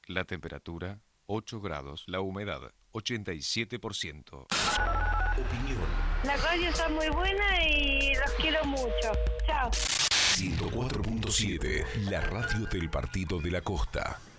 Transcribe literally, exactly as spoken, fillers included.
La temperatura, ocho grados. La humedad, ochenta y siete por ciento. Opinión. La radio está muy buena y los quiero mucho. Chao. ciento cuatro punto siete, la radio del Partido de la Costa.